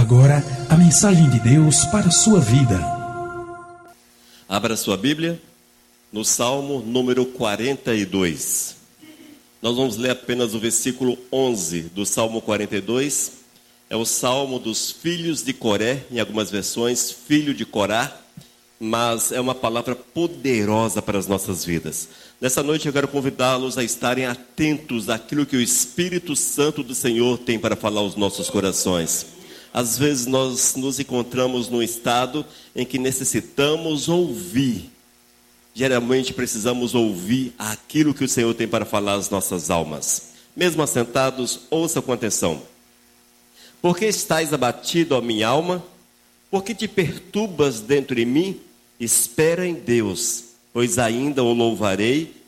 agora a mensagem de Deus para a sua vida. Abra sua Bíblia no Salmo número 42. Nós vamos ler apenas o versículo 11 do Salmo 42. É o Salmo dos filhos de Coré, em algumas versões, filho de Corá, mas é uma palavra poderosa para as nossas vidas. Nessa noite eu quero convidá-los a estarem atentos àquilo que o Espírito Santo do Senhor tem para falar aos nossos corações. Às vezes nós nos encontramos num estado em que necessitamos ouvir. Geralmente precisamos ouvir aquilo que o Senhor tem para falar às nossas almas. Mesmo assentados, ouça com atenção. Por que estás abatido, ó minha alma? Por que te perturbas dentro de mim? Espera em Deus, pois ainda o louvarei